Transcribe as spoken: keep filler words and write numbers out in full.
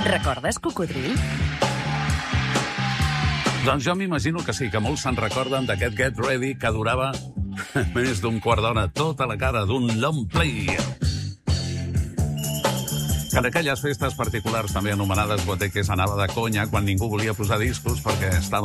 Recordes Cocodril? Doncs jo m'imagino que sí, que molts se'n recorden d'aquest Get Ready que durava més d'un quart d'hora, tota la cara d'un long play. Que en aquelles festes particulars també anomenades boteques anava de conya quan ningú volia posar discos perquè estava